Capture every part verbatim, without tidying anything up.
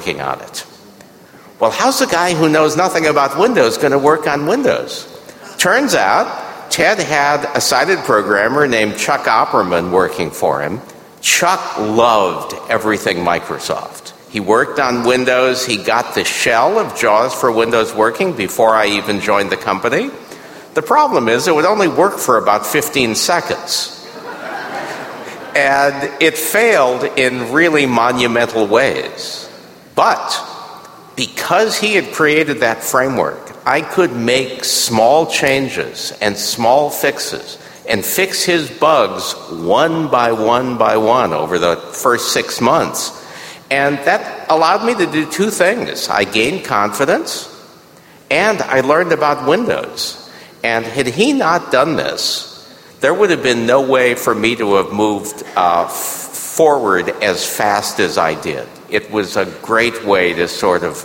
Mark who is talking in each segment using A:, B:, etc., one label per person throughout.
A: working on it. Well, how's a guy who knows nothing about Windows going to work on Windows? Turns out, Ted had a sighted programmer named Chuck Opperman working for him. Chuck loved everything Microsoft. He worked on Windows. He got the shell of JAWS for Windows working before I even joined the company. The problem is it would only work for about fifteen seconds. And it failed in really monumental ways. But because he had created that framework, I could make small changes and small fixes and fix his bugs one by one by one over the first six months. And that allowed me to do two things. I gained confidence, and I learned about Windows. And had he not done this, there would have been no way for me to have moved uh, f- forward as fast as I did. It was a great way to sort of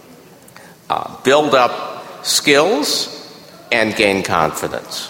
A: uh, build up skills and gain confidence.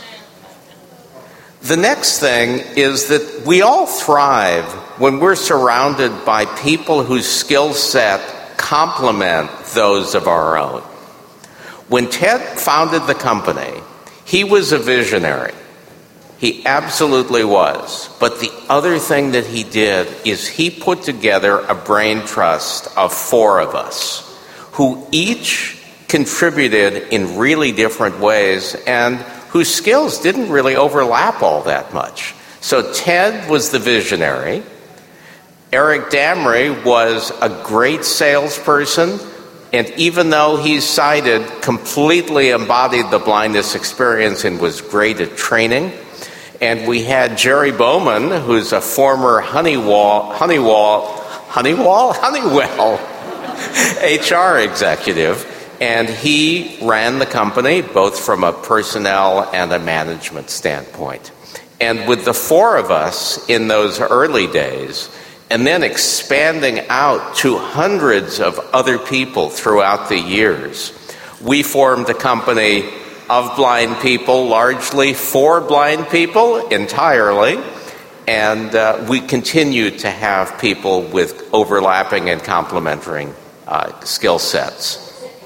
A: The next thing is that we all thrive when we're surrounded by people whose skill set complement those of our own. When Ted founded the company, he was a visionary. He absolutely was. But the other thing that he did is he put together a brain trust of four of us who each contributed in really different ways and whose skills didn't really overlap all that much. So Ted was the visionary. Eric Damry was a great salesperson, and even though he's sighted, completely embodied the blindness experience and was great at training. And we had Jerry Bowman, who's a former Honeywell, Honeywell, Honeywell, Honeywell H R executive, and he ran the company both from a personnel and a management standpoint. And with the four of us in those early days, and then expanding out to hundreds of other people throughout the years, we formed a company of blind people, largely for blind people entirely, and uh, we continue to have people with overlapping and complementary uh, skill sets.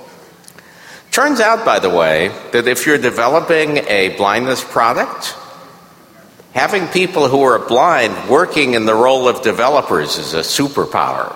A: Turns out, by the way, that if you're developing a blindness product, having people who are blind working in the role of developers is a superpower.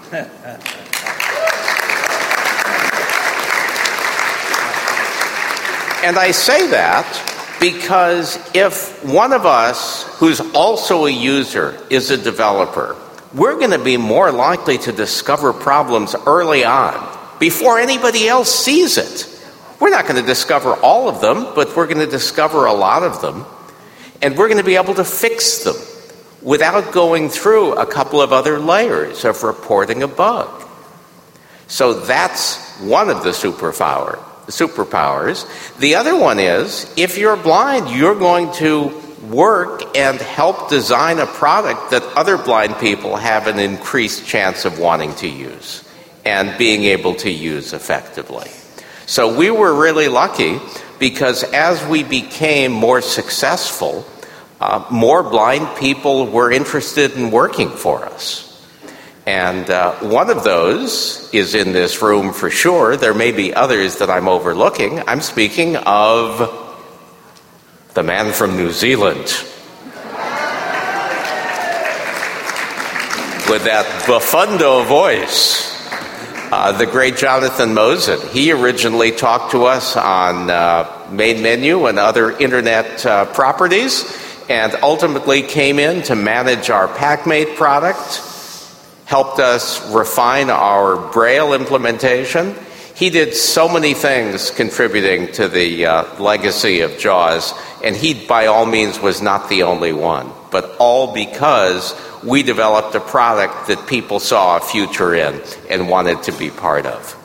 A: And I say that because if one of us who's also a user is a developer, we're going to be more likely to discover problems early on before anybody else sees it. We're not going to discover all of them, but we're going to discover a lot of them. And we're going to be able to fix them without going through a couple of other layers of reporting a bug. So that's one of the superpower, superpowers. The other one is, if you're blind, you're going to work and help design a product that other blind people have an increased chance of wanting to use and being able to use effectively. So we were really lucky because as we became more successful, uh, more blind people were interested in working for us. And uh, one of those is in this room for sure. There may be others that I'm overlooking. I'm speaking of the man from New Zealand with that buffundo voice. Uh, the great Jonathan Mosen. He originally talked to us on uh, Main Menu and other internet uh, properties, and ultimately came in to manage our PackMate product, helped us refine our Braille implementation. He did so many things contributing to the uh, legacy of JAWS, and he, by all means, was not the only one, but all because we developed a product that people saw a future in and wanted to be part of.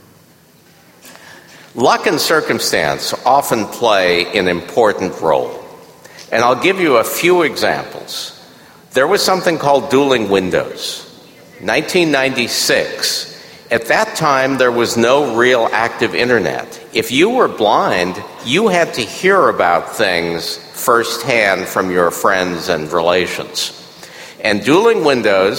A: Luck and circumstance often play an important role, and I'll give you a few examples. There was something called dueling windows. nineteen ninety-six. At that time, there was no real active internet. If you were blind, you had to hear about things firsthand from your friends and relations. And dueling windows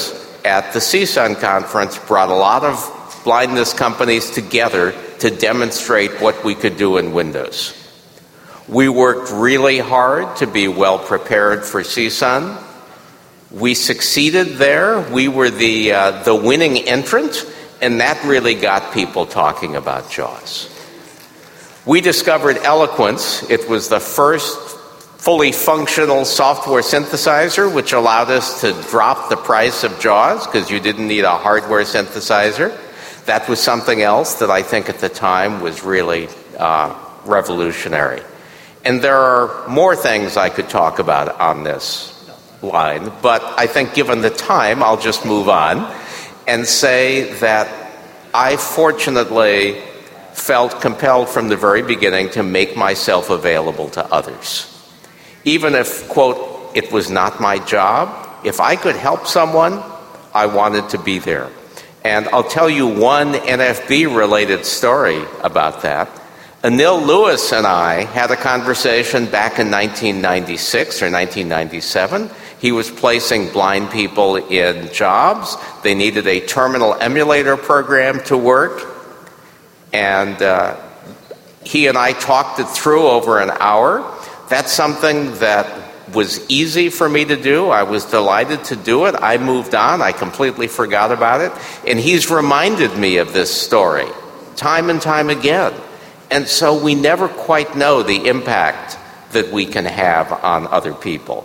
A: at the C S U N conference brought a lot of blindness companies together to demonstrate what we could do in Windows. We worked really hard to be well prepared for C S U N. We succeeded there. We were the uh, the winning entrant, and that really got people talking about JAWS. We discovered Eloquence. It was the first fully functional software synthesizer, which allowed us to drop the price of JAWS because you didn't need a hardware synthesizer. That was something else that I think at the time was really uh, revolutionary. And there are more things I could talk about on this line, but I think given the time, I'll just move on and say that I fortunately felt compelled from the very beginning to make myself available to others. Even if, quote, it was not my job, if I could help someone, I wanted to be there. And I'll tell you one N F B-related story about that. Anil Lewis and I had a conversation back in nineteen ninety-six or nineteen ninety-seven. He was placing blind people in jobs. They needed a terminal emulator program to work. And uh, he and I talked it through over an hour. That's something that was easy for me to do. I was delighted to do it. I moved on. I completely forgot about it. And he's reminded me of this story time and time again. And so we never quite know the impact that we can have on other people.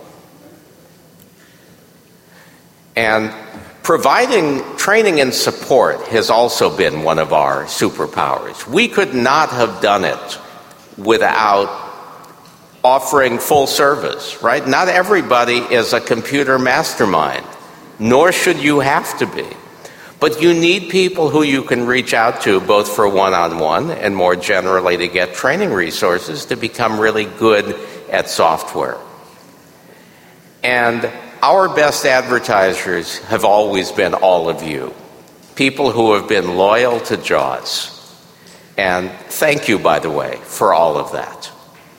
A: And providing training and support has also been one of our superpowers. We could not have done it without offering full service, right? Not everybody is a computer mastermind, nor should you have to be. But you need people who you can reach out to both for one-on-one and more generally to get training resources to become really good at software. And our best advertisers have always been all of you, people who have been loyal to JAWS. And thank you, by the way, for all of that.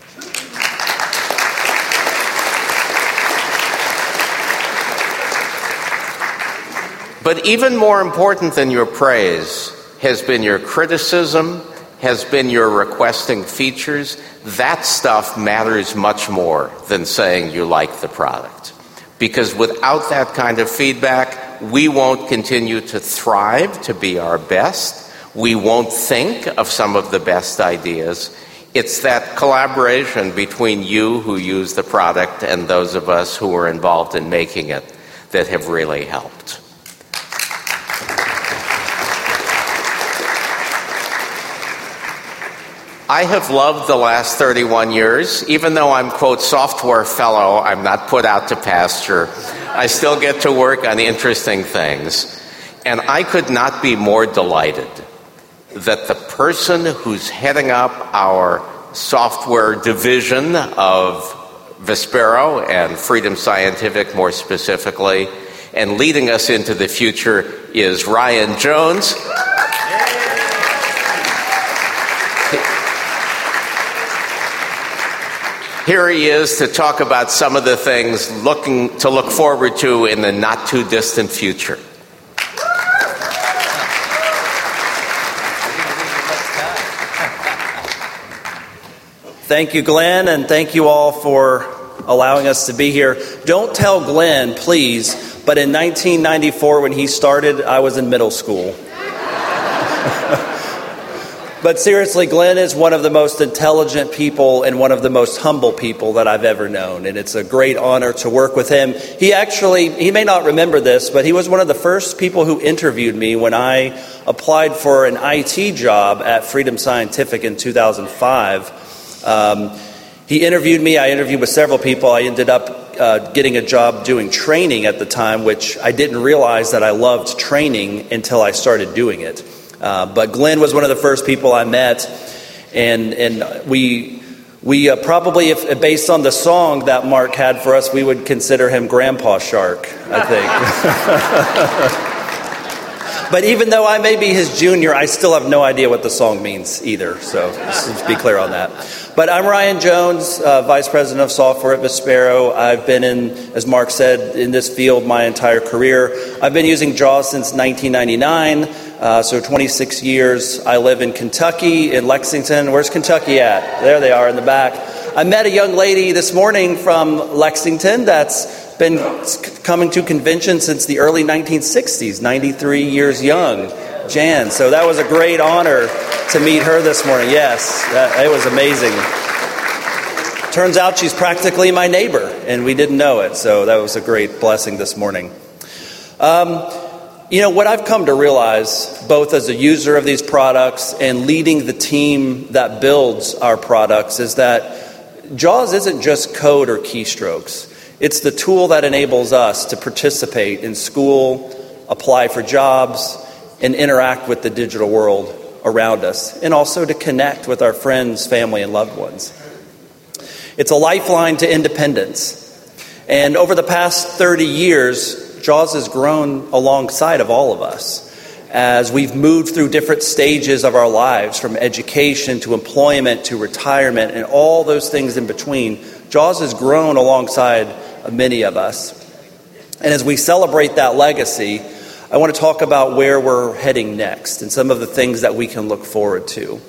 A: But even more important than your praise has been your criticism, has been your requesting features. That stuff matters much more than saying you like the product. Because without that kind of feedback, we won't continue to thrive to be our best. We won't think of some of the best ideas. It's that collaboration between you who use the product and those of us who are involved in making it that have really helped. I have loved the last thirty-one years. Even though I'm, quote, software fellow, I'm not put out to pasture. I still get to work on interesting things. And I could not be more delighted that the person who's heading up our software division of Vispero and Freedom Scientific more specifically, and leading us into the future is Ryan Jones. Here he is to talk about some of the things looking to look forward to in the not too distant future.
B: Thank you, Glenn, and thank you all for allowing us to be here. Don't tell Glenn, please, but in nineteen ninety-four when he started, I was in middle school. But seriously, Glenn is one of the most intelligent people and one of the most humble people that I've ever known. And it's a great honor to work with him. He actually, he may not remember this, but he was one of the first people who interviewed me when I applied for an I T job at Freedom Scientific in two thousand five. Um, he interviewed me. I interviewed with several people. I ended up uh, getting a job doing training at the time, which I didn't realize that I loved training until I started doing it. Uh, but Glenn was one of the first people I met, and and we we uh, probably, if based on the song that Mark had for us, we would consider him Grandpa Shark, I think. But even though I may be his junior, I still have no idea what the song means either. So let's be clear on that. But I'm Ryan Jones, uh, Vice President of Software at Vispero. I've been in, as Mark said, in this field my entire career. I've been using JAWS since nineteen ninety-nine, uh, so twenty-six years. I live in Kentucky, in Lexington. Where's Kentucky at? There they are in the back. I met a young lady this morning from Lexington that's been coming to convention since the early nineteen sixties, ninety-three years young, Jan. So that was a great honor to meet her this morning. Yes, that, it was amazing. Turns out she's practically my neighbor, and we didn't know it. So that was a great blessing this morning. Um, you know, what I've come to realize, both as a user of these products and leading the team that builds our products, is that JAWS isn't just code or keystrokes. It's the tool that enables us to participate in school, apply for jobs, and interact with the digital world around us, and also to connect with our friends, family, and loved ones. It's a lifeline to independence. And over the past thirty years, JAWS has grown alongside of all of us as we've moved through different stages of our lives, from education to employment to retirement and all those things in between. JAWS has grown alongside of many of us. And as we celebrate that legacy, I want to talk about where we're heading next and some of the things that we can look forward to.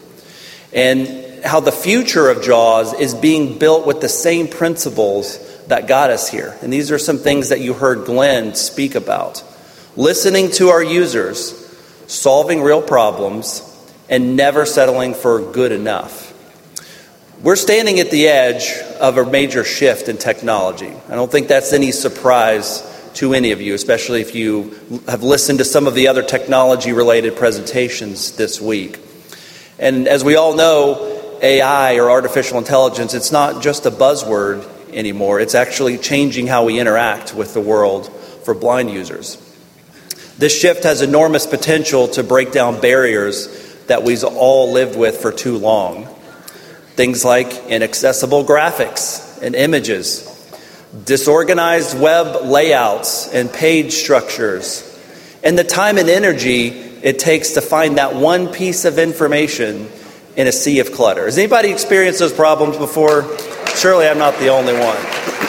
B: And how the future of JAWS is being built with the same principles that got us here. And these are some things that you heard Glenn speak about. Listening to our users, solving real problems, and never settling for good enough. We're standing at the edge of a major shift in technology. I don't think that's any surprise to any of you, especially if you have listened to some of the other technology-related presentations this week. And as we all know, A I, or artificial intelligence, it's not just a buzzword anymore. It's actually changing how we interact with the world for blind users. This shift has enormous potential to break down barriers that we've all lived with for too long. Things like inaccessible graphics and images, disorganized web layouts and page structures, and the time and energy it takes to find that one piece of information in a sea of clutter. Has anybody experienced those problems before? Surely I'm not the only one.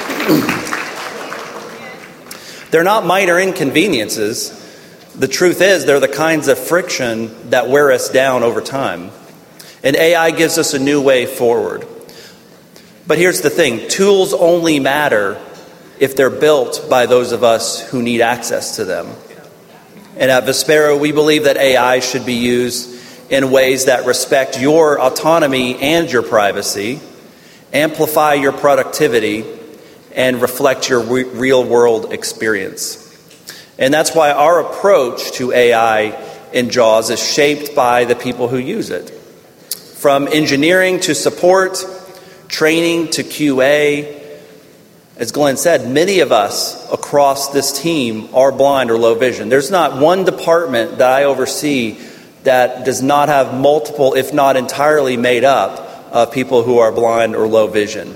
B: They're not minor inconveniences. The truth is, they're the kinds of friction that wear us down over time. And A I gives us a new way forward. But here's the thing, tools only matter if they're built by those of us who need access to them. And at Vispero, we believe that A I should be used in ways that respect your autonomy and your privacy, amplify your productivity, and reflect your re- real-world experience. And that's why our approach to A I in JAWS is shaped by the people who use it. From engineering to support, training to Q A, as Glenn said, many of us across this team are blind or low vision. There's not one department that I oversee that does not have multiple, if not entirely made up, of people who are blind or low vision.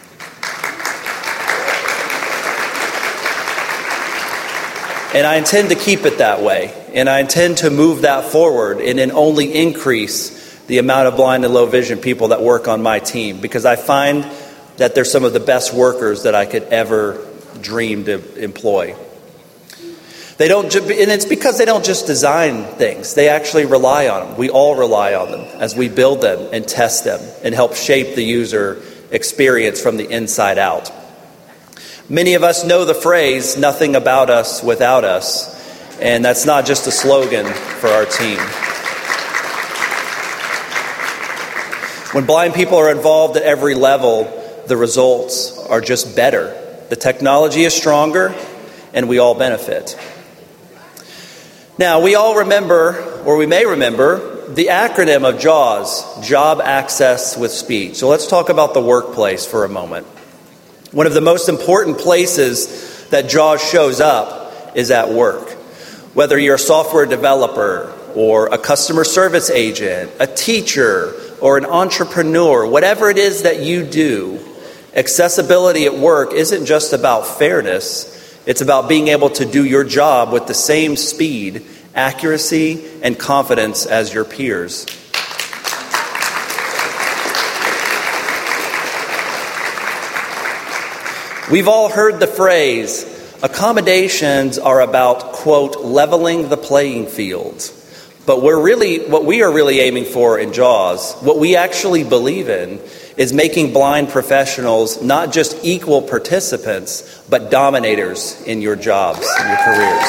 B: And I intend to keep it that way. And I intend to move that forward and then only increase the amount of blind and low vision people that work on my team, because I find that they're some of the best workers that I could ever dream to employ. They don't, and it's because they don't just design things. They actually rely on them. We all rely on them as we build them and test them and help shape the user experience from the inside out. Many of us know the phrase, "nothing about us without us," and that's not just a slogan for our team. When blind people are involved at every level, the results are just better. The technology is stronger, and we all benefit. Now, we all remember, or we may remember, the acronym of JAWS, Job Access with Speed. So let's talk about the workplace for a moment. One of the most important places that JAWS shows up is at work. Whether you're a software developer or a customer service agent, a teacher, or an entrepreneur, whatever it is that you do, accessibility at work isn't just about fairness. It's about being able to do your job with the same speed accuracy, and confidence as your peers. We've all heard the phrase, accommodations are about, quote, leveling the playing field. But we're really, what we are really aiming for in JAWS, what we actually believe in, is making blind professionals not just equal participants, but dominators in your jobs, in your careers.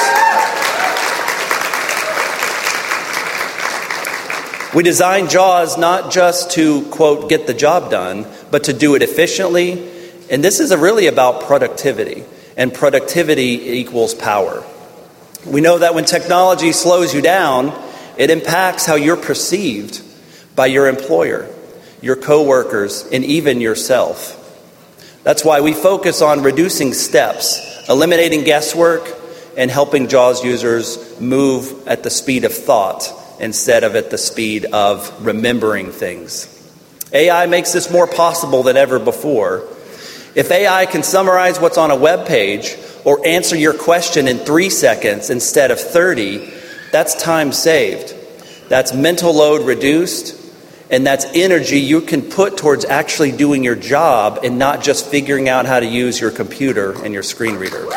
B: We designed JAWS not just to, quote, get the job done, but to do it efficiently. And this is really about productivity, and productivity equals power. We know that when technology slows you down, it impacts how you're perceived by your employer, your coworkers, and even yourself. That's why we focus on reducing steps, eliminating guesswork, and helping JAWS users move at the speed of thought instead of at the speed of remembering things. A I makes this more possible than ever before. If A I can summarize what's on a web page or answer your question in three seconds instead of thirty, that's time saved. That's mental load reduced, and that's energy you can put towards actually doing your job and not just figuring out how to use your computer and your screen reader.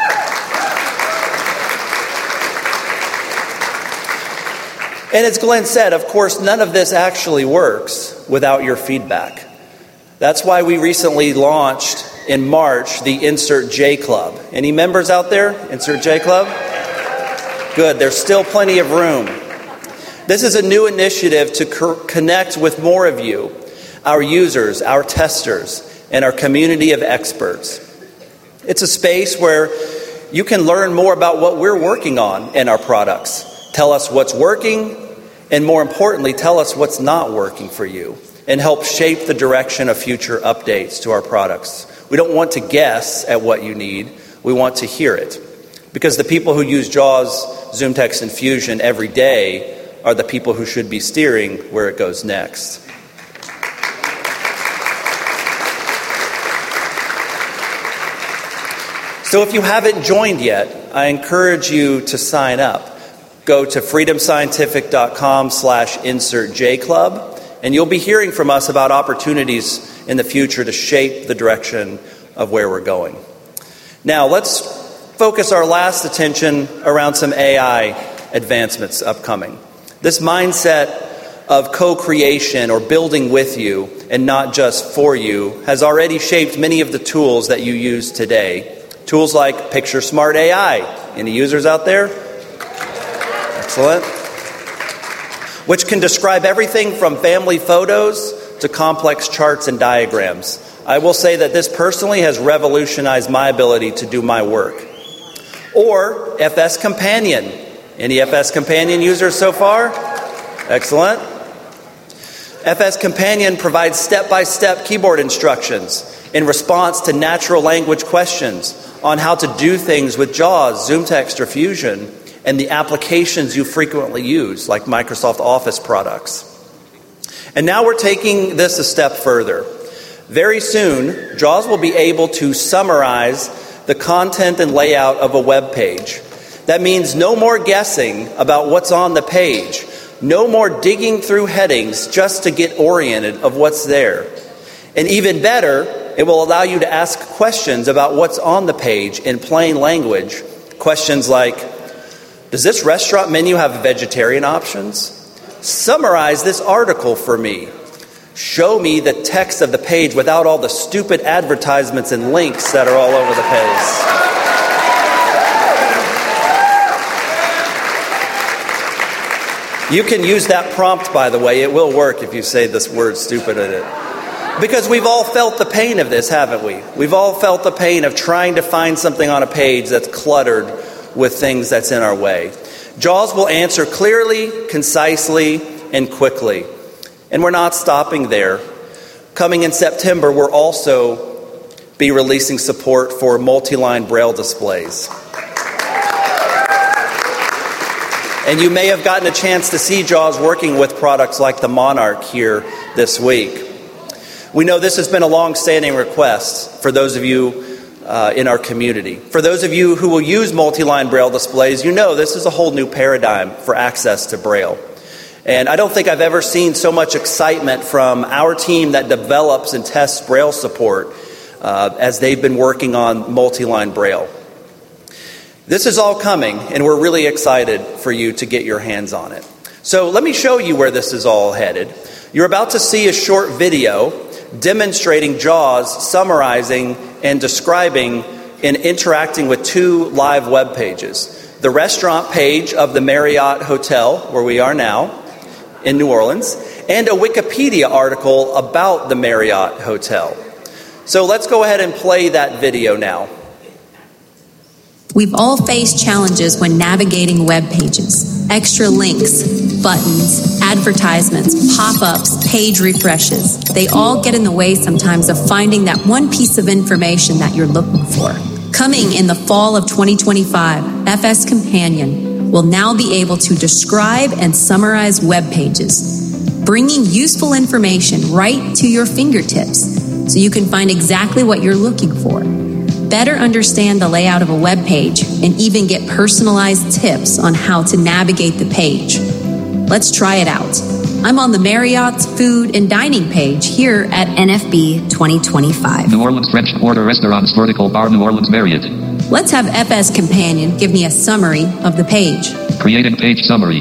B: And as Glenn said, of course, none of this actually works without your feedback. That's why we recently launched in March the Insert J Club. Any members out there? Insert J Club? Good, there's still plenty of room. This is a new initiative to co- connect with more of you, our users, our testers, and our community of experts. It's a space where you can learn more about what we're working on in our products. Tell us what's working, and more importantly, tell us what's not working for you, and help shape the direction of future updates to our products. We don't want to guess at what you need. We want to hear it. Because the people who use JAWS, ZoomText, and Fusion every day are the people who should be steering where it goes next. So if you haven't joined yet, I encourage you to sign up. Go to freedomscientific.com slash insertjclub. And you'll be hearing from us about opportunities in the future to shape the direction of where we're going. Now, let's focus our last attention around some A I advancements upcoming. This mindset of co-creation or building with you and not just for you has already shaped many of the tools that you use today. Tools like Picture Smart A I. Any users out there? Excellent. Which can describe everything from family photos to complex charts and diagrams. I will say that this personally has revolutionized my ability to do my work. Or F S Companion. Any F S Companion users so far? Excellent. F S Companion provides step-by-step keyboard instructions in response to natural language questions on how to do things with JAWS, ZoomText, or Fusion, and the applications you frequently use, like Microsoft Office products. And now we're taking this a step further. Very soon, JAWS will be able to summarize the content and layout of a web page. That means no more guessing about what's on the page, no more digging through headings just to get oriented of what's there. And even better, it will allow you to ask questions about what's on the page in plain language. Questions like, does this restaurant menu have vegetarian options? Summarize this article for me. Show me the text of the page without all the stupid advertisements and links that are all over the page. You can use that prompt, by the way. It will work if you say this word stupid in it. Because we've all felt the pain of this, haven't we? We've all felt the pain of trying to find something on a page that's cluttered with things that's in our way. JAWS will answer clearly, concisely, and quickly. And we're not stopping there. Coming in September, we'll also be releasing support for multi-line Braille displays. And you may have gotten a chance to see JAWS working with products like the Monarch here this week. We know this has been a long-standing request for those of you uh, in our community. For those of you who will use multi-line Braille displays, you know this is a whole new paradigm for access to Braille. And I don't think I've ever seen so much excitement from our team that develops and tests Braille support uh, as they've been working on multi-line Braille. This is all coming, and we're really excited for you to get your hands on it. So let me show you where this is all headed. You're about to see a short video demonstrating JAWS summarizing and describing and interacting with two live web pages. The restaurant page of the Marriott Hotel, where we are now, in New Orleans, and a Wikipedia article about the Marriott Hotel. So let's go ahead and play that video now.
C: We've all faced challenges when navigating web pages. Extra links, buttons, advertisements, pop-ups, page refreshes. They all get in the way sometimes of finding that one piece of information that you're looking for. Coming in the fall of twenty twenty-five, F S Companion will now be able to describe and summarize web pages, bringing useful information right to your fingertips so you can find exactly what you're looking for. Better understand the layout of a web page and even get personalized tips on how to navigate the page. Let's try it out. I'm on the Marriott's food and dining page here at N F B twenty twenty-five.
D: New Orleans French Quarter Restaurants Vertical Bar New Orleans Marriott.
C: Let's have F S Companion give me a summary of the page.
D: Creating page summary.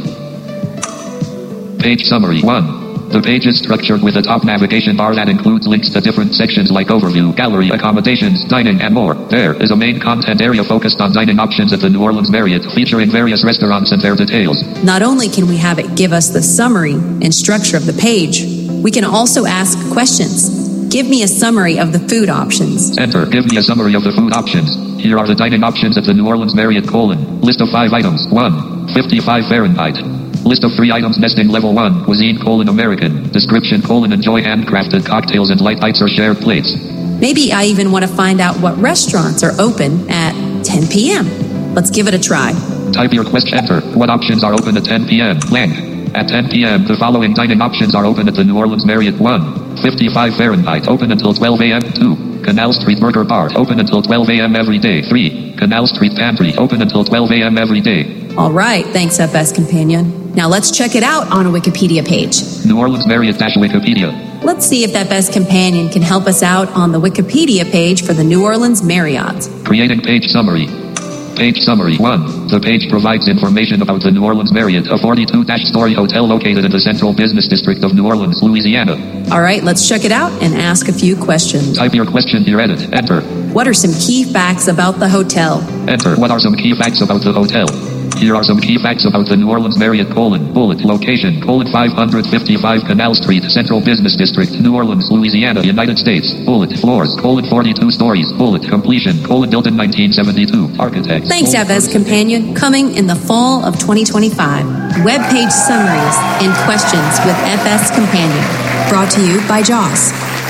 D: Page summary one. The page is structured with a top navigation bar that includes links to different sections like overview, gallery, accommodations, dining, and more. There is a main content area focused on dining options at the New Orleans Marriott, featuring various restaurants and their details.
C: Not only can we have it give us the summary and structure of the page, we can also ask questions. Give me a summary of the food options.
D: Enter. Give me a summary of the food options. Here are the dining options at the New Orleans Marriott, colon. List of five items. one. fifty-five Fahrenheit. List of three items nesting level one, cuisine colon American, description colon enjoy handcrafted cocktails and light bites or shared plates.
C: Maybe I even want to find out what restaurants are open at ten p.m. Let's give it a try.
D: Type your question, enter. What options are open at ten p.m. Blank. At ten p.m. the following dining options are open at the New Orleans Marriott. one. fifty-five Fahrenheit, open until twelve a.m. two. Canal Street Burger Bar, open until twelve a.m. every day. three. Canal Street Pantry, open until twelve a.m. every day.
C: All right, thanks F S Companion. Now let's check it out on a Wikipedia page.
D: New Orleans Marriott-Wikipedia.
C: Let's see if F S Companion can help us out on the Wikipedia page for the New Orleans Marriott.
D: Creating page summary. Page summary one. The page provides information about the New Orleans Marriott, a forty-two story hotel located in the central business district of New Orleans, Louisiana.
C: All right, let's check it out and ask a few questions.
D: Type your question here, edit, enter.
C: What are some key facts about the hotel?
D: Enter. What are some key facts about the hotel? Here are some key facts about the New Orleans Marriott, colon, bullet, location, colon, five fifty-five Canal Street, Central Business District, New Orleans, Louisiana, United States, bullet, floors, colon, forty-two stories, bullet, completion, colon, built in nineteen seventy-two, architects.
C: Thanks, F S Companion. Coming in the fall of twenty twenty-five, web page summaries and questions with F S Companion. Brought to you by JAWS.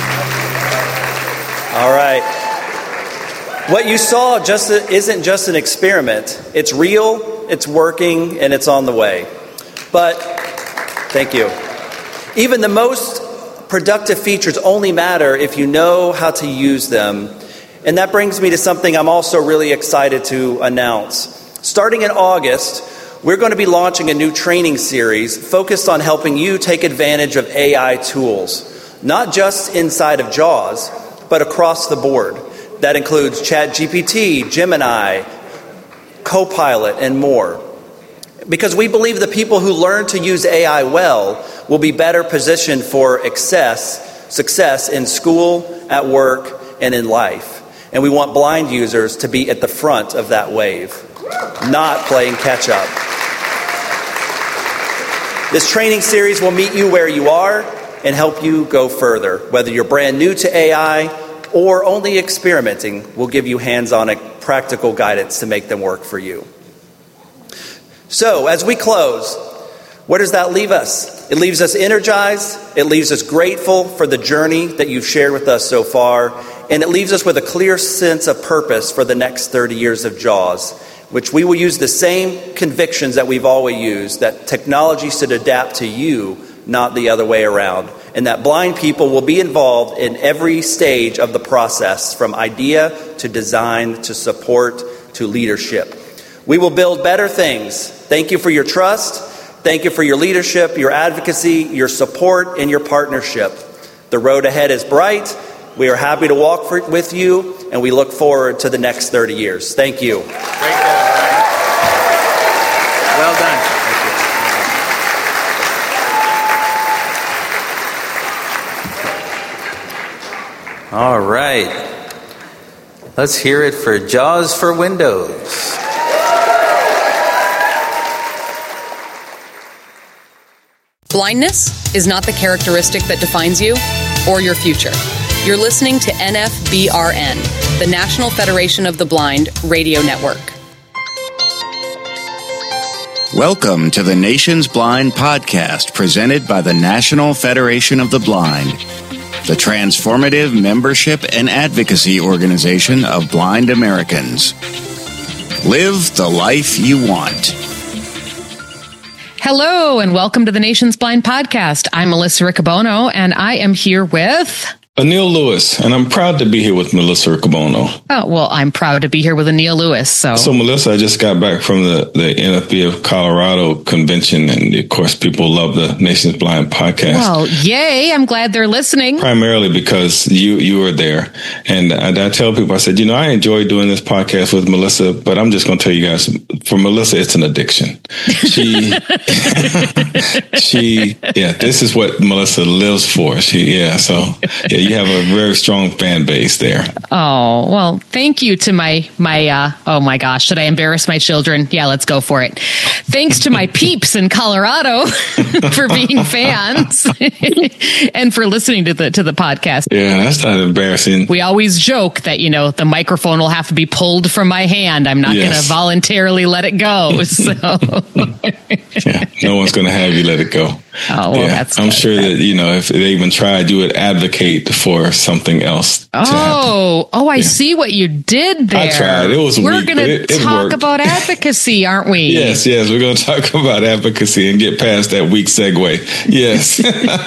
B: All right. What you saw just isn't just an experiment. It's real, it's working, and it's on the way. But, thank you. Even the most productive features only matter if you know how to use them. And that brings me to something I'm also really excited to announce. Starting in August, we're going to be launching a new training series focused on helping you take advantage of A I tools, not just inside of JAWS, but across the board. That includes ChatGPT, Gemini, Copilot, and more. Because we believe the people who learn to use A I well will be better positioned for success, success in school, at work, and in life. And we want blind users to be at the front of that wave, not playing catch up. This training series will meet you where you are and help you go further. Whether you're brand new to A I or only experimenting, we'll give you hands-on practical guidance to make them work for you. So, as we close, where does that leave us? It leaves us energized, it leaves us grateful for the journey that you've shared with us so far, and it leaves us with a clear sense of purpose for the next thirty years of JAWS, which we will use the same convictions that we've always used, that technology should adapt to you, not the other way around. and that blind people will be involved in every stage of the process, from idea to design to support to leadership. We will build better things. Thank you for your trust. Thank you for your leadership, your advocacy, your support, and your partnership. The road ahead is bright. We are happy to walk for, with you, and we look forward to the next thirty years. Thank you.
E: Great job, Brian. Well done. Thank you. All right. Let's hear it for Jaws for Windows.
F: Blindness is not the characteristic that defines you or your future. You're listening to N F B R N, the National Federation of the Blind radio network.
G: Welcome to the Nation's Blind podcast, presented by the National Federation of the Blind, the transformative membership and advocacy organization of blind Americans. Live the life you want.
H: Hello, and welcome to the Nation's Blind podcast. I'm Melissa Riccobono, and I am here with...
I: Anil Lewis, and I'm proud to be here with Melissa Riccobono.
H: Oh, well, I'm proud to be here with Anil Lewis. So,
I: so Melissa, I just got back from the, the N F B of Colorado convention, and of course, people love the Nation's Blind podcast.
H: Well, yay, I'm glad they're listening.
I: Primarily because you you were there. And I, I tell people, I said, you know, I enjoy doing this podcast with Melissa, but I'm just going to tell you guys, for Melissa, it's an addiction. She, she, yeah, this is what Melissa lives for. She, yeah, so, yeah. You have a very strong fan base there.
H: Oh, well, thank you to my, my uh, oh my gosh, should I embarrass my children? Yeah, let's go for it. Thanks to my peeps in Colorado for being fans and for listening to the to the podcast.
I: Yeah, that's not embarrassing.
H: We always joke that, you know, the microphone will have to be pulled from my hand. I'm not yes. going to voluntarily let it go. So
I: yeah, no one's going to have you let it go.
H: Oh, well,
I: yeah,
H: that's
I: I'm
H: good.
I: sure that, you know, if they even tried, you would advocate for something else.
H: Oh, oh, I yeah. see what you did there.
I: I tried. It was
H: We're going
I: to
H: talk about advocacy, aren't we?
I: Yes, yes. We're going to talk about advocacy and get past that weak segue. Yes.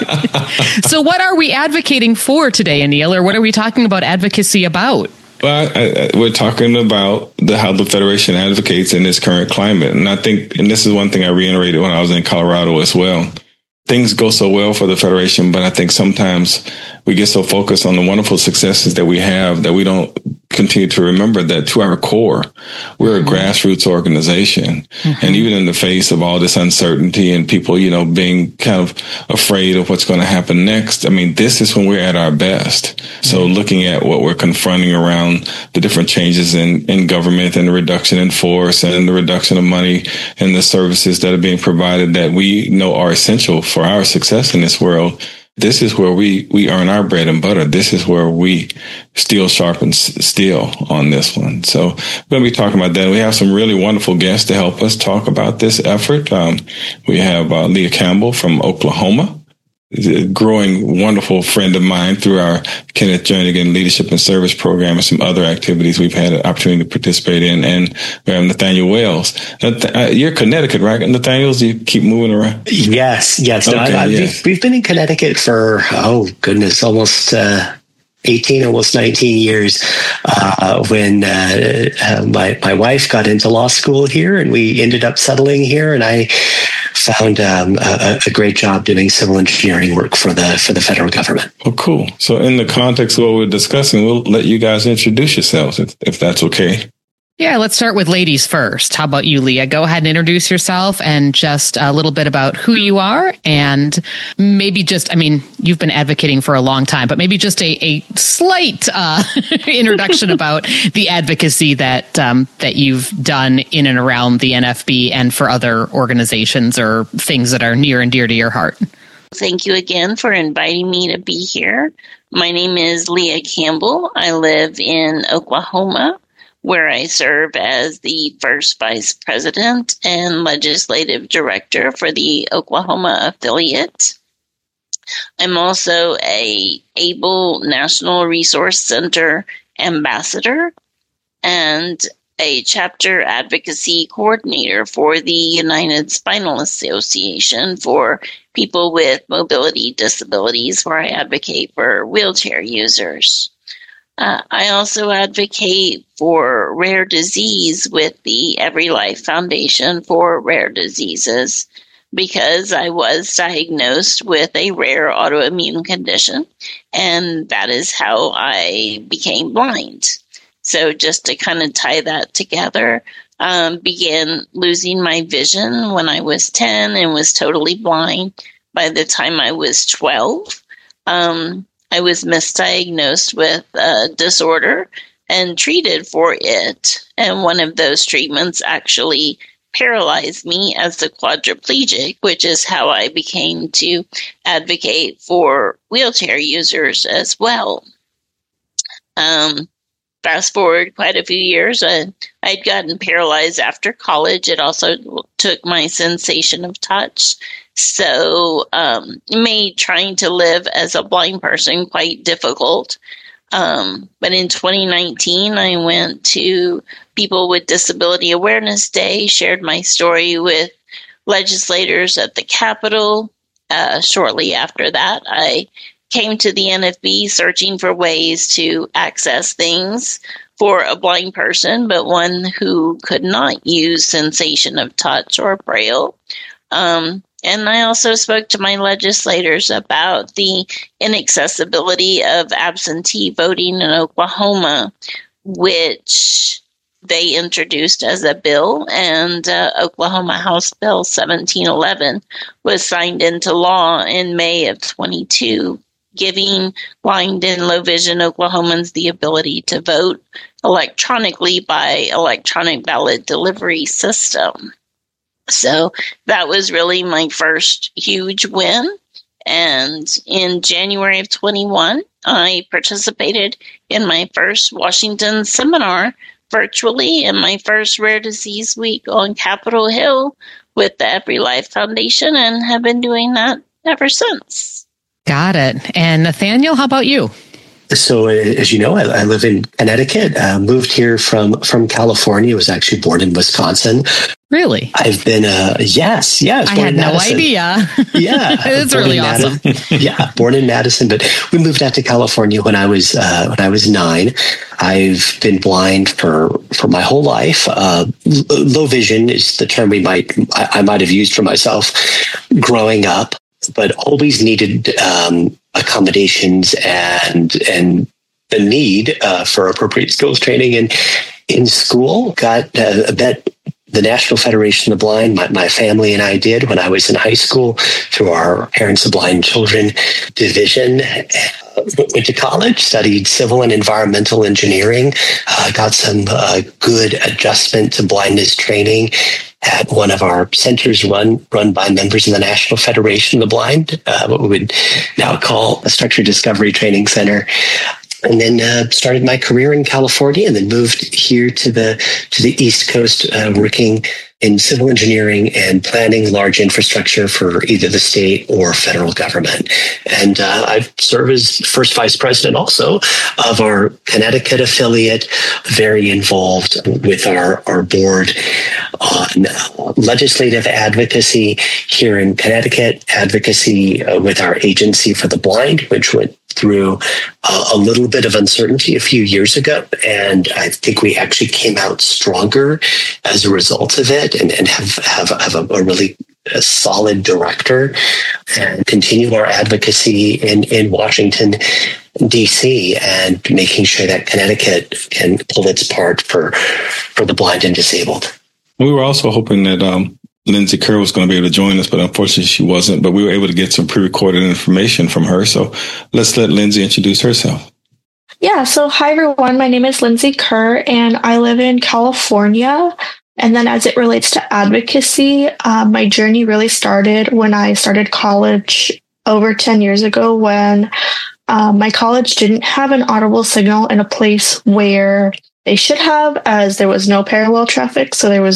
H: So what are we advocating for today, Anil, or what are we talking about advocacy about?
I: Well, I, I, we're talking about the, how the Federation advocates in this current climate. And I think, and this is one thing I reiterated when I was in Colorado as well. Things go so well for the Federation, but I think sometimes we get so focused on the wonderful successes that we have that we don't continue to remember that to our core, we're a grassroots organization. Mm-hmm. And even in the face of all this uncertainty and people, you know, being kind of afraid of what's going to happen next, I mean, this is when we're at our best. Mm-hmm. So looking at what we're confronting around the different changes in, in government and the reduction in force and the reduction of money and the services that are being provided that we know are essential for our success in this world. This is where we, we earn our bread and butter. This is where we steel sharpens steel on this one. So we're going to be talking about that. We have some really wonderful guests to help us talk about this effort. Um, we have uh, Leah Campbell from Oklahoma, a growing wonderful friend of mine through our Kenneth Jernigan Leadership and Service Program and some other activities we've had an opportunity to participate in. And we have Nathaniel Wales. Uh, you're Connecticut, right? Nathaniel, do you keep moving around?
J: Yes, yes. No,
I: okay,
J: I, I,
I: yes.
J: We've, we've been in Connecticut for, oh, goodness, almost uh, eighteen, almost nineteen years uh, when uh, uh, my, my wife got into law school here and we ended up settling here. And I found um, a, a great job doing civil engineering work for the for the federal government.
I: Oh, cool. So in the context of what we're discussing, we'll let you guys introduce yourselves, if, if that's okay.
H: Yeah, let's start with ladies first. How about you, Leah? Go ahead and introduce yourself and just a little bit about who you are and maybe just, I mean, you've been advocating for a long time, but maybe just a, a slight uh, introduction about the advocacy that um, that you've done in and around the N F B and for other organizations or things that are near and dear to your heart.
K: Thank you again for inviting me to be here. My name is Leah Campbell. I live in Oklahoma, where I serve as the first vice president and legislative director for the Oklahoma affiliate. I'm also a ABLE National Resource Center ambassador, and a chapter advocacy coordinator for the United Spinal Association for people with mobility disabilities, where I advocate for wheelchair users. Uh, I also advocate for rare disease with the Every Life Foundation for Rare Diseases, because I was diagnosed with a rare autoimmune condition, and that is how I became blind. So just to kind of tie that together, um, began losing my vision when I was ten and was totally blind by the time I was twelve. Um, I was misdiagnosed with a disorder and treated for it. And one of those treatments actually paralyzed me as a quadriplegic, which is how I became to advocate for wheelchair users as well. Um, fast forward quite a few years, uh, I'd gotten paralyzed after college. It also took my sensation of touch. So um, it made trying to live as a blind person quite difficult. Um, but in twenty nineteen, I went to People with Disability Awareness Day, shared my story with legislators at the Capitol. Uh, shortly after that, I came to the N F B searching for ways to access things for a blind person, but one who could not use sensation of touch or braille. Um, And I also spoke to my legislators about the inaccessibility of absentee voting in Oklahoma, which they introduced as a bill, and uh, Oklahoma House Bill seventeen eleven was signed into law in May of twenty-two, giving blind and low vision Oklahomans the ability to vote electronically by electronic ballot delivery system. So that was really my first huge win. And in January of twenty-one, I participated in my first Washington seminar virtually in my first Rare Disease Week on Capitol Hill with the Every Life Foundation, and have been doing that ever since.
H: Got it. And Nathaniel, how about you?
J: So, as you know, I, I live in Connecticut. Uh, moved here from from California. Was actually born in Wisconsin.
H: Really?
J: I've been. Uh, yes, yes.
H: I had no Madison. idea.
J: Yeah,
H: it's really awesome.
J: Madison. Yeah, born in Madison, but we moved out to California when I was uh, when I was nine. I've been blind for for my whole life. Uh, low vision is the term we might I, I might have used for myself growing up, but always needed Um, accommodations and and the need uh, for appropriate skills training. And in school, got uh, a bet the National Federation of the Blind, my, my family and I did when I was in high school through our Parents of Blind Children division. Uh, went to college, studied civil and environmental engineering, uh, got some uh, good adjustment to blindness training at one of our centers run run by members of the National Federation of the Blind, uh, what we would now call a Structure Discovery Training Center. And then uh, started my career in California, and then moved here to the to the East Coast, uh, working in civil engineering and planning large infrastructure for either the state or federal government. And uh, I've served as first vice president also of our Connecticut affiliate, very involved with our, our board on uh, legislative advocacy here in Connecticut, advocacy uh, with our Agency for the Blind, which went through uh, a little bit of uncertainty a few years ago. And I think we actually came out stronger as a result of it, and, and have, have, have a, a really a solid director, and continue our advocacy in, in Washington, D C, and making sure that Connecticut can pull its part for, for the blind and disabled.
I: We were also hoping that um, Lindsay Kerr was going to be able to join us, but unfortunately she wasn't. But we were able to get some pre-recorded information from her. So let's let Lindsay introduce herself.
L: Yeah, so hi everyone. My name is Lindsay Kerr, and I live in California. And then as it relates to advocacy, uh, my journey really started when I started college over ten years ago, when uh, my college didn't have an audible signal in a place where they should have, as there was no parallel traffic. So there was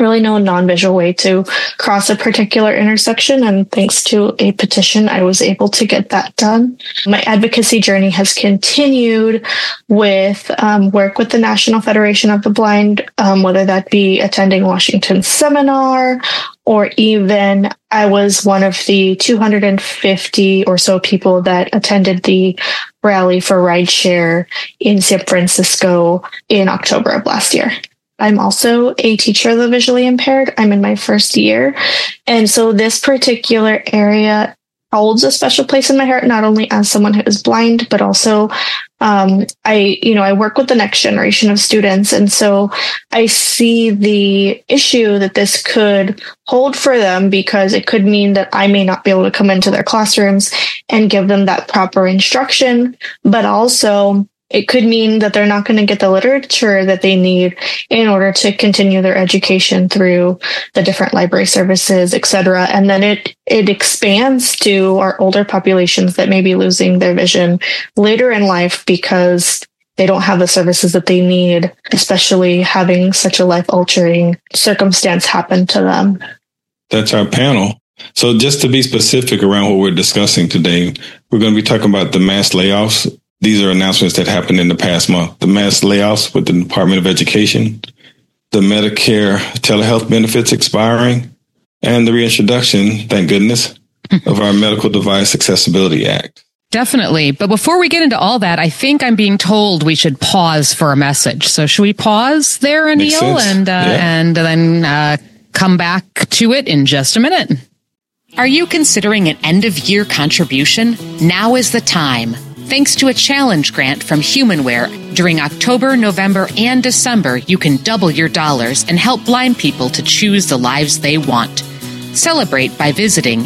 L: really no non-visual way to cross a particular intersection. And thanks to a petition, I was able to get that done. My advocacy journey has continued with um, work with the National Federation of the Blind, um, whether that be attending Washington's seminar, or even I was one of the two hundred fifty or so people that attended the rally for rideshare in San Francisco in October of last year. I'm also a teacher of the visually impaired. I'm in my first year. And so this particular area holds a special place in my heart, not only as someone who is blind, but also um, I, you know, I work with the next generation of students. And so I see the issue that this could hold for them, because it could mean that I may not be able to come into their classrooms and give them that proper instruction, but also it could mean that they're not going to get the literature that they need in order to continue their education through the different library services, et cetera. And then it, it expands to our older populations that may be losing their vision later in life because they don't have the services that they need, especially having such a life-altering circumstance happen to them.
I: That's our panel. So just to be specific around what we're discussing today, we're going to be talking about the mass layoffs. These are announcements that happened in the past month. The mass layoffs with the Department of Education, the Medicare telehealth benefits expiring, and the reintroduction, thank goodness, of our Medical Device Accessibility Act.
H: Definitely. But before we get into all that, I think I'm being told we should pause for a message. So should we pause there, Anil, and, uh, yeah. and then uh, come back to it in just a minute?
M: Are you considering an end-of-year contribution? Now is the time. Thanks to a challenge grant from Humanware, during October, November, and December, you can double your dollars and help blind people to choose the lives they want. Celebrate by visiting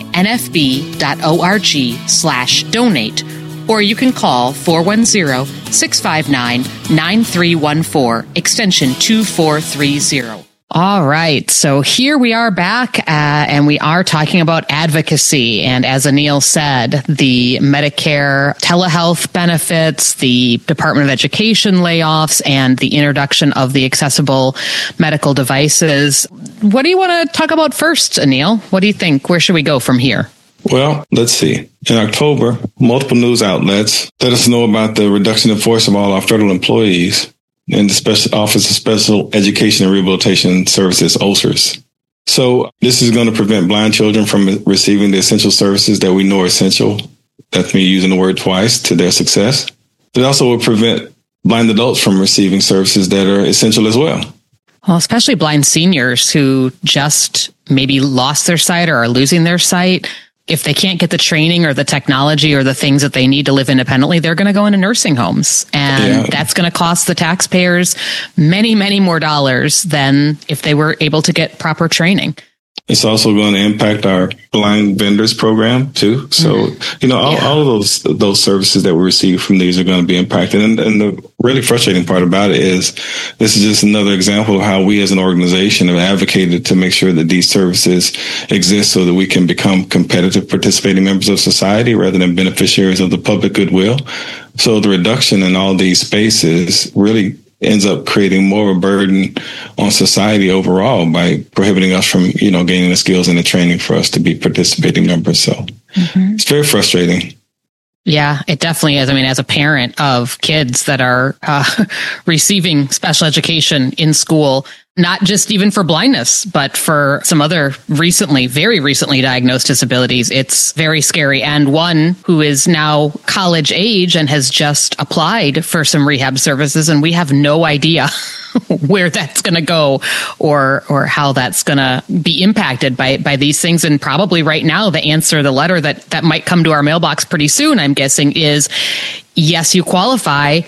M: nfb.org slash donate, or you can call four one zero, six five nine, nine three one four, extension two four three zero.
H: All right. So here we are back, uh, and we are talking about advocacy. And as Anil said, the Medicare telehealth benefits, the Department of Education layoffs, and the introduction of the accessible medical devices. What do you want to talk about first, Anil? What do you think? Where should we go from here?
I: Well, let's see. In October, multiple news outlets let us know about the reduction in force of all our federal employees in the Special Office of Special Education and Rehabilitation Services, O S R S. So this is going to prevent blind children from receiving the essential services that we know are essential. That's me using the word twice, to their success. It also will prevent blind adults from receiving services that are essential as well.
H: Well, especially blind seniors who just maybe lost their sight or are losing their sight. If they can't get the training or the technology or the things that they need to live independently, they're going to go into nursing homes. And yeah. that's going to cost the taxpayers many, many more dollars than if they were able to get proper training.
I: It's also going to impact our blind vendors program too. So, mm-hmm. you know, all, yeah. all of those those services that we receive from these are going to be impacted. And, and the really frustrating part about it is this is just another example of how we as an organization have advocated to make sure that these services exist so that we can become competitive participating members of society rather than beneficiaries of the public goodwill. So the reduction in all these spaces really ends up creating more of a burden on society overall by prohibiting us from, you know, gaining the skills and the training for us to be participating members. So mm-hmm. it's very frustrating.
H: Yeah, it definitely is. I mean, as a parent of kids that are uh, receiving special education in school, not just even for blindness, but for some other recently, very recently diagnosed disabilities, it's very scary. And one who is now college age and has just applied for some rehab services, and we have no idea where that's going to go or or how that's going to be impacted by by these things. And probably right now, the answer, the letter that that might come to our mailbox pretty soon, I'm guessing, is yes, you qualify.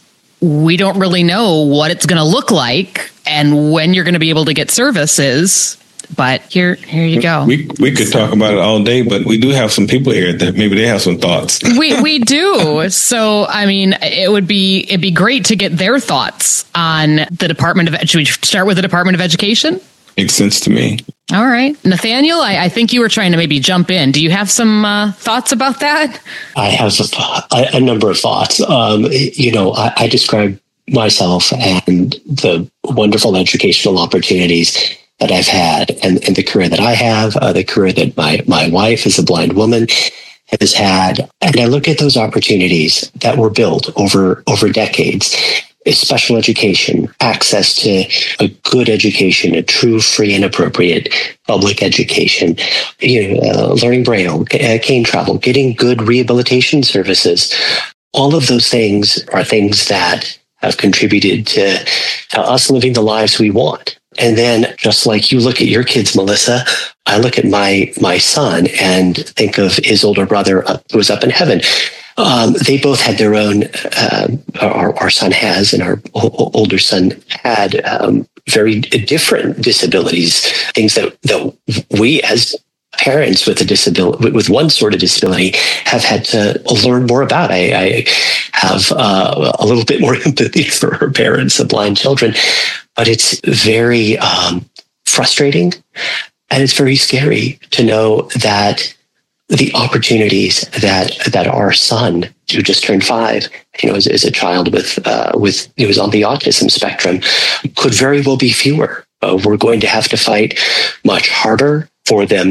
H: We don't really know what it's going to look like and when you're going to be able to get services. But here, here you go.
I: We we could talk about it all day, but we do have some people here that maybe they have some thoughts.
H: we we do. So, I mean, it would be it'd be great to get their thoughts on the Department of. Should we start with the Department of Education?
I: Makes sense to me.
H: All right, Nathaniel, I, I think you were trying to maybe jump in. Do you have some uh, thoughts about that?
J: I have a, a number of thoughts. Um, you know, I, I describe myself and the wonderful educational opportunities that I've had and, and the career that I have, uh, the career that my, my wife as a blind woman has had. And I look at those opportunities that were built over, over decades. Special education, access to a good education, a true, free, and appropriate public education, you know, uh, learning Braille, uh, cane travel, getting good rehabilitation services. All of those things are things that have contributed to, to us living the lives we want. And then, just like you look at your kids, Melissa, I look at my my son and think of his older brother who was up in heaven. Um, they both had their own, uh, our, our son has, and our o- older son had um, very different disabilities, things that, that we as parents with a disability, with one sort of disability, have had to learn more about. I, I have uh, a little bit more empathy for our parents of blind children, but it's very um, frustrating, and it's very scary to know that the opportunities that that our son, who just turned five, you know, is, is a child with uh, with he was on the autism spectrum, could very well be fewer. Uh, we're going to have to fight much harder for them.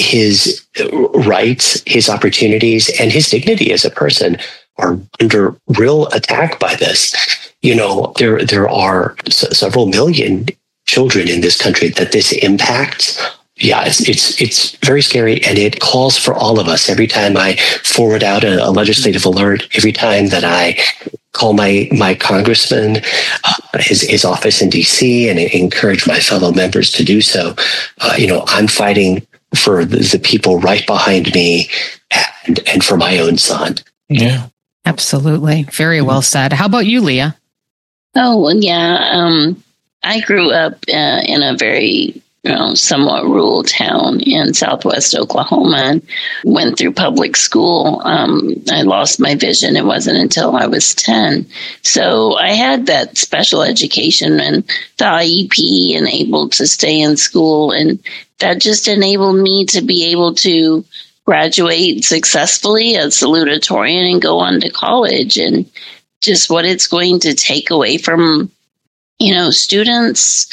J: His rights, his opportunities, and his dignity as a person are under real attack by this. You know, there there are s- several million children in this country that this impacts. Yeah, it's it's it's very scary, and it calls for all of us. Every time I forward out a, a legislative alert, every time that I call my my congressman, uh, his his office in D C, and encourage my fellow members to do so, uh, you know, I'm fighting for the, the people right behind me, and and for my own son.
I: Yeah,
H: absolutely, very well said. How about you, Leah?
K: Oh, well, yeah, um, I grew up uh, in a very you know, somewhat rural town in southwest Oklahoma and went through public school. Um, I lost my vision. It wasn't until I was ten. So I had that special education and the I E P and able to stay in school. And that just enabled me to be able to graduate successfully as salutatorian and go on to college. And just what it's going to take away from you know, students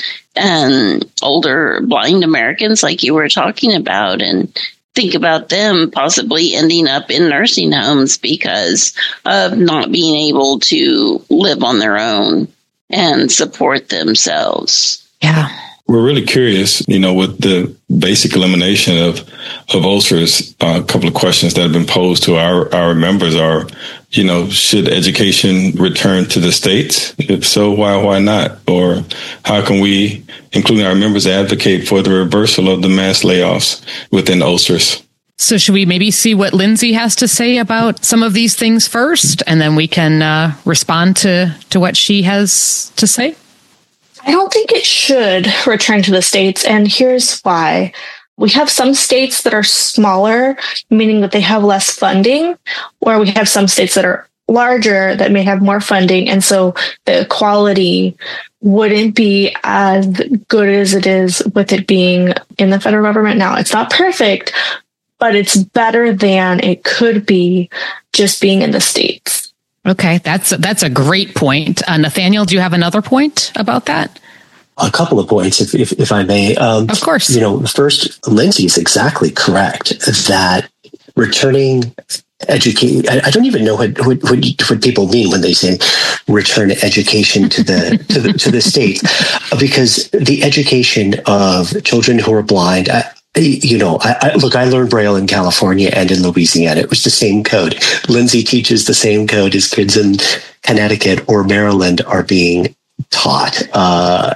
K: and older blind Americans like you were talking about, and think about them possibly ending up in nursing homes because of not being able to live on their own and support themselves.
H: Yeah.
I: We're really curious, you know, with the basic elimination of, of ulcers, uh, a couple of questions that have been posed to our, our members are, you know, should education return to the states? If so, why, why not? Or how can we, including our members, advocate for the reversal of the mass layoffs within ulcers?
H: So should we maybe see what Lindsay has to say about some of these things first, and then we can uh, respond to, to what she has to say?
L: I don't think it should return to the states, and here's why. We have some states that are smaller, meaning that they have less funding, or we have some states that are larger that may have more funding, and so the quality wouldn't be as good as it is with it being in the federal government now. It's not perfect, but it's better than it could be just being in the states.
H: Okay, that's that's a great point. Uh, Nathaniel, do you have another point about that?
J: A couple of points, if if, if I may. Um,
H: of course.
J: You know, first, Lindsay is exactly correct that returning education. I, I don't even know what, what what what people mean when they say return education to the to the to the states, because the education of children who are blind. I, You know, I, I, look, I learned Braille in California and in Louisiana. It was the same code. Lindsay teaches the same code as kids in Connecticut or Maryland are being taught. Uh,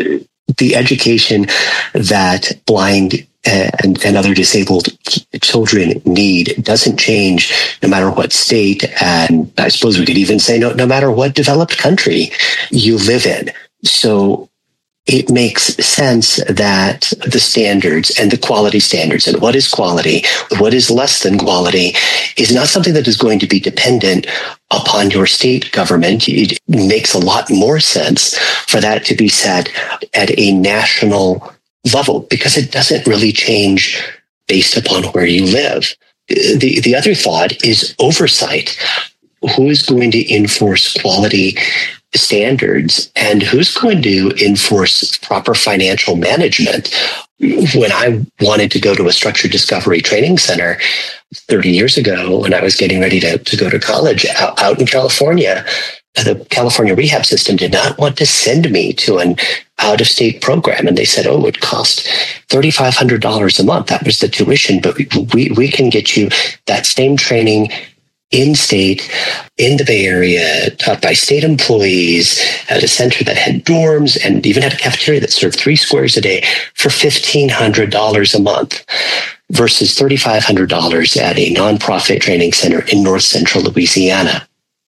J: the education that blind and, and other disabled children need doesn't change no matter what state. And I suppose we could even say no, no matter what developed country you live in. So it makes sense that the standards and the quality standards and what is quality, what is less than quality is not something that is going to be dependent upon your state government. It makes a lot more sense for that to be set at a national level because it doesn't really change based upon where you live. The, the other thought is oversight. who is going to enforce quality standards and who's going to enforce proper financial management? When I wanted to go to a structured discovery training center thirty years ago, when I was getting ready to, to go to college out, out in California, the California rehab system did not want to send me to an out-of-state program. And they said, oh, it would cost three thousand five hundred dollars a month. That was the tuition, but we, we, we can get you that same training in-state, in the Bay Area, taught by state employees at a center that had dorms and even had a cafeteria that served three squares a day for fifteen hundred dollars a month versus three thousand five hundred dollars at a nonprofit training center in North Central Louisiana.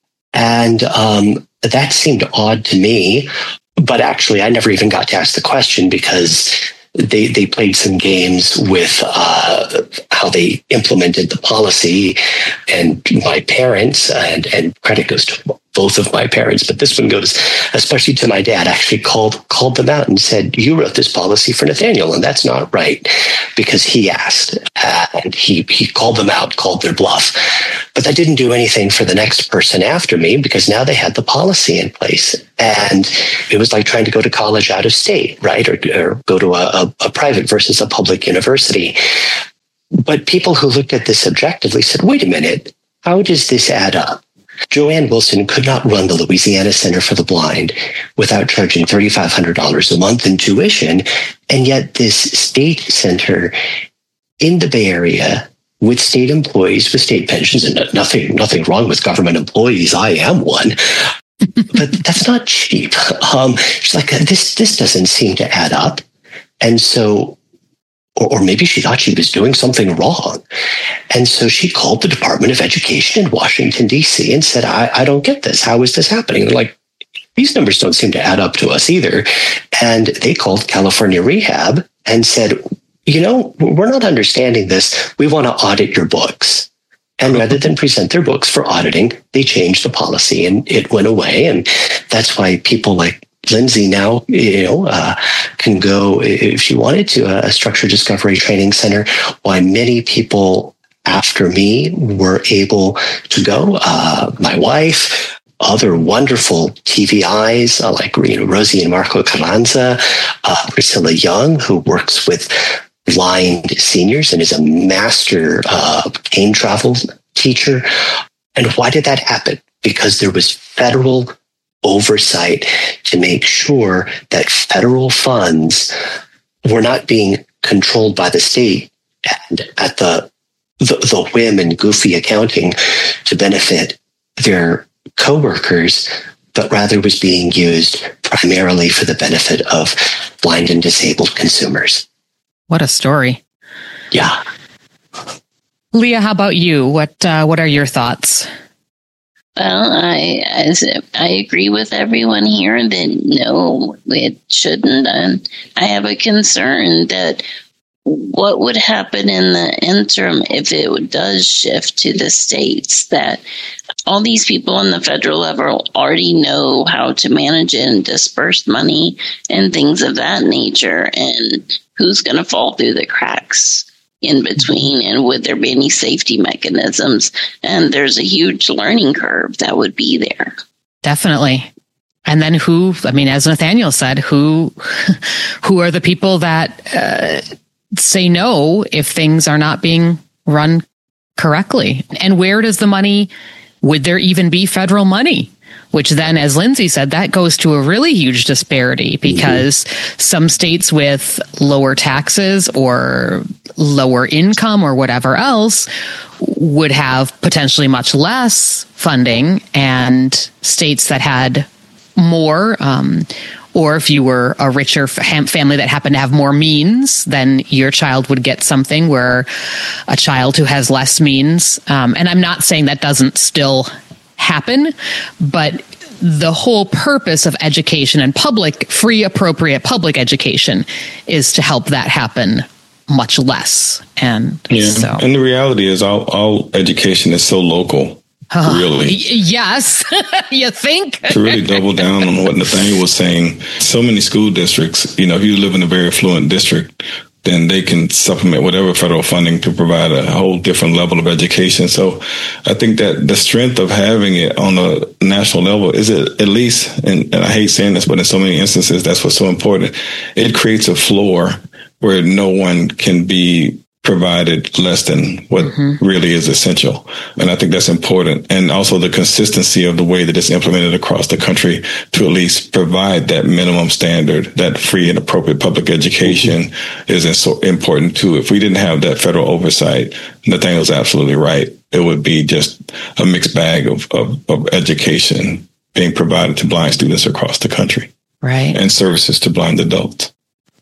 J: And um, that seemed odd to me, but actually I never even got to ask the question because they they played some games with uh, how they implemented the policy, and my parents, and, and credit goes to both of my parents, but this one goes especially to my dad, actually called called them out and said, you wrote this policy for Nathaniel, and that's not right, because he asked, uh, and he, he called them out, called their bluff. But that didn't do anything for the next person after me, because now they had the policy in place. And it was like trying to go to college out of state, right? Or, or go to a, a, a private versus a public university. But people who looked at this objectively said, wait a minute, how does this add up? Joanne Wilson could not run the Louisiana Center for the Blind without charging three thousand five hundred dollars a month in tuition. And yet this state center in the Bay Area with state employees, with state pensions, and nothing, nothing wrong with government employees. I am one. But that's not cheap. Um, she's like, this, this doesn't seem to add up. And so, or, or maybe she thought she was doing something wrong. And so she called the Department of Education in Washington, D C and said, I, I don't get this. How is this happening? They're like, these numbers don't seem to add up to us either. And they called California Rehab and said, you know, we're not understanding this. We want to audit your books. And rather than present their books for auditing, they changed the policy and it went away. And that's why people like Lindsay now, you know, uh, can go, if she wanted to, a structured discovery training center, why many people after me were able to go. Uh, my wife, other wonderful T V Is uh, like, you know, Rosie and Marco Carranza, uh, Priscilla Young, who works with blind seniors and is a master uh, cane travel teacher. And why did that happen? Because there was federal oversight to make sure that federal funds were not being controlled by the state and at the the, the whim and goofy accounting to benefit their coworkers, but rather was being used primarily for the benefit of blind and disabled consumers.
H: What a story.
J: Yeah.
H: Leah, how about you? What uh, what are your thoughts?
K: Well, I as I agree with everyone here that no, it shouldn't. And I have a concern that what would happen in the interim if it does shift to the states, that all these people on the federal level already know how to manage it and disperse money and things of that nature. And who's going to fall through the cracks in between? And would there be any safety mechanisms? And there's a huge learning curve that would be there.
H: Definitely. And then who, I mean, as Nathaniel said, who, who are the people that uh, say no if things are not being run correctly? And where does the money, would there even be federal money? Which then, as Lindsay said, that goes to a really huge disparity because mm-hmm. some states with lower taxes or lower income or whatever else would have potentially much less funding, and states that had more, um, or if you were a richer family that happened to have more means, then your child would get something, where a child who has less means, um, and I'm not saying that doesn't still happen, but the whole purpose of education and public, free, appropriate public education is to help that happen much less. And
I: yeah,
H: so,
I: and the reality is all, all education is so local. Uh, really?
H: Y- yes. You think?
I: To really double down on what Nathaniel was saying, so many school districts, you know, if you live in a very affluent district, then they can supplement whatever federal funding to provide a whole different level of education. So I think that the strength of having it on a national level is at least, and, and I hate saying this, but in so many instances, that's what's so important. It creates a floor where no one can be provided less than what mm-hmm. really is essential. And I think that's important. And also the consistency of the way that it's implemented across the country to at least provide that minimum standard, that free and appropriate public education mm-hmm. is so important too. If we didn't have that federal oversight, Nathaniel's absolutely right. It would be just a mixed bag of, of, of education being provided to blind students across the country.
H: Right.
I: And services to blind adults.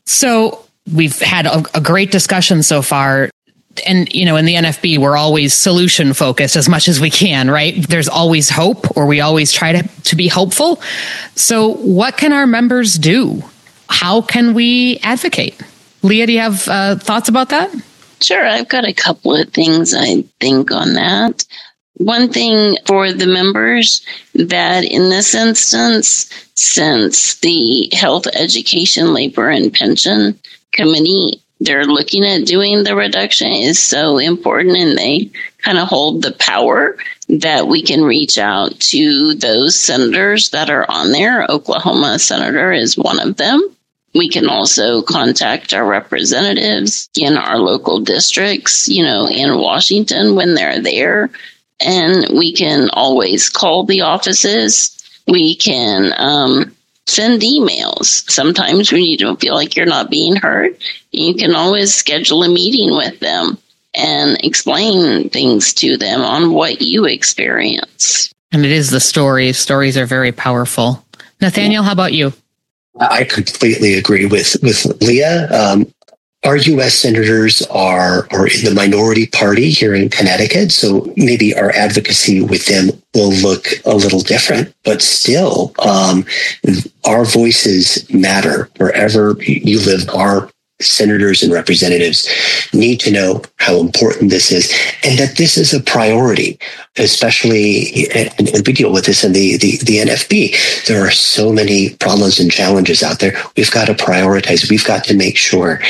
H: So we've had a, a great discussion so far. And, you know, in the N F B, we're always solution focused as much as we can, right? There's always hope, or we always try to, to be hopeful. So what can our members do? How can we advocate? Leah, do you have uh, thoughts about that?
K: Sure. I've got a couple of things I think on that. One thing for the members, that in this instance, since the Health, Education, Labor, and Pension Committee, they're looking at doing the reduction, is so important, and they kind of hold the power that we can reach out to those senators that are on there. Oklahoma senator is one of them. We can also contact our representatives in our local districts, you know, in Washington when they're there. And we can always call the offices. We can um, send emails. Sometimes when you don't feel like you're not being heard, you can always schedule a meeting with them and explain things to them on what you experience.
H: And it is the stories. Stories are very powerful. Nathaniel, how about you?
J: I completely agree with, with Leah. Um, Our U S senators are, are in the minority party here in Connecticut, so maybe our advocacy with them will look a little different, but still, um, our voices matter wherever you live. Our senators and representatives need to know how important this is and that this is a priority, especially, and we deal with this in the, the, the N F B. There are so many problems and challenges out there. We've got to prioritize. We've got to make sure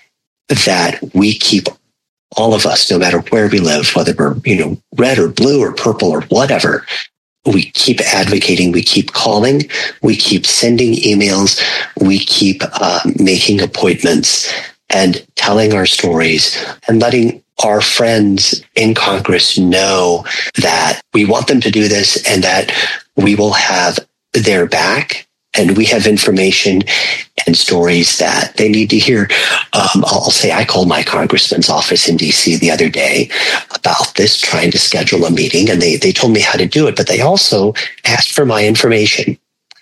J: that we keep all of us, no matter where we live, whether we're, you know, red or blue or purple or whatever, we keep advocating, we keep calling, we keep sending emails, we keep uh, making appointments and telling our stories and letting our friends in Congress know that we want them to do this and that we will have their back. And we have information and stories that they need to hear. Um, I'll say I called my congressman's office in D C the other day about this, trying to schedule a meeting, and they, they told me how to do it, but they also asked for my information.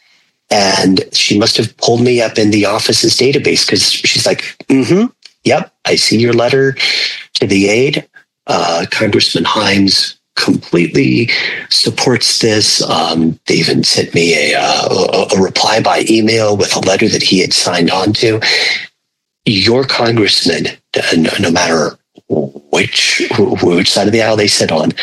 J: And she must have pulled me up in the office's database because she's like, mm-hmm, yep, I see your letter to the aide. Uh, Congressman Himes completely supports this. Um, they even sent me a, uh, a, a reply by email with a letter that he had signed on to. Your congressman, no, no matter which which side of the aisle they sit on,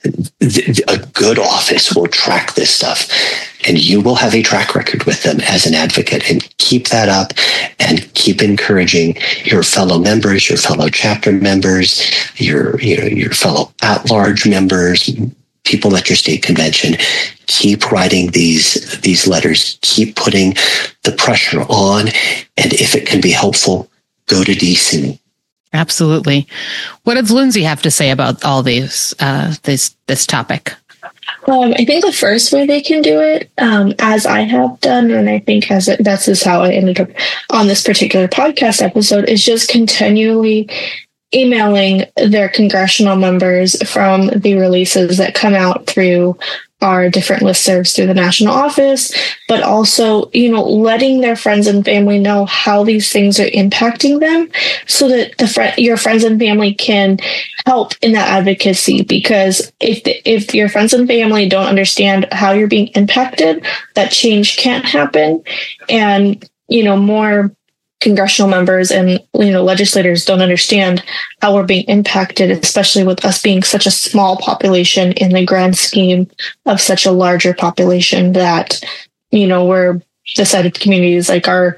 J: a good office will track this stuff, and you will have a track record with them as an advocate. And keep that up and keep encouraging your fellow members, your fellow chapter members, your you know, your fellow at-large members, people at your state convention. Keep writing these these letters. Keep putting the pressure on, and if it can be helpful, go to D C.
H: Absolutely. What does Lindsay have to say about all these, uh, this, this topic?
L: Um, I think the first way they can do it, um, as I have done, and I think as it, that's is how I ended up on this particular podcast episode, is just continually emailing their congressional members from the releases that come out through our different listservs through the national office, but also, you know, letting their friends and family know how these things are impacting them so that the fr- your friends and family can help in that advocacy. Because if the, if your friends and family don't understand how you're being impacted, that change can't happen. And, you know, more congressional members and, you know, legislators don't understand how we're being impacted, especially with us being such a small population in the grand scheme of such a larger population that, you know, we're decided communities like our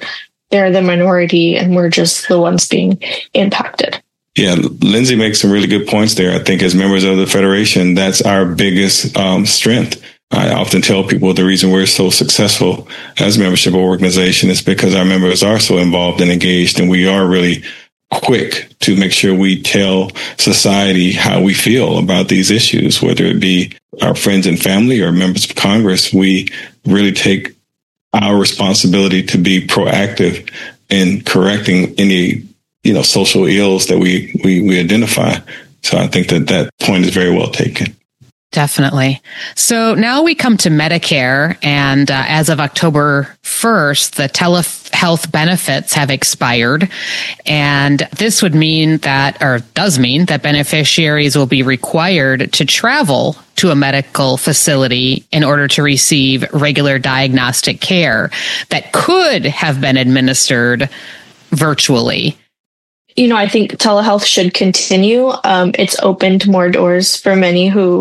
L: they're the minority and we're just the ones being impacted.
I: Yeah, Lindsay makes some really good points there. I think as members of the Federation, that's our biggest um, strength. I often tell people the reason we're so successful as a membership organization is because our members are so involved and engaged, and we are really quick to make sure we tell society how we feel about these issues, whether it be our friends and family or members of Congress. We really take our responsibility to be proactive in correcting any, you know, social ills that we, we, we identify. So I think that that point is very well taken.
H: Definitely. So now we come to Medicare, and uh, as of October first, the telehealth benefits have expired. And this would mean that, or does mean that beneficiaries will be required to travel to a medical facility in order to receive regular diagnostic care that could have been administered virtually.
L: You know, I think telehealth should continue. Um, it's opened more doors for many who